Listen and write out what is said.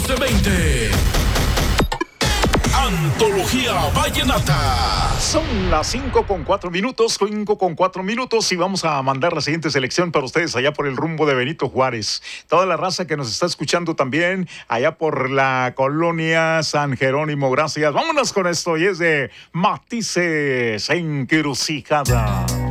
1420. Antología Vallenata. Son las 5:04 y vamos a mandar la siguiente selección para ustedes allá por el rumbo de Benito Juárez. Toda la raza que nos está escuchando también allá por la colonia San Jerónimo, gracias. Vámonos con esto y es de Matices Encrucijada.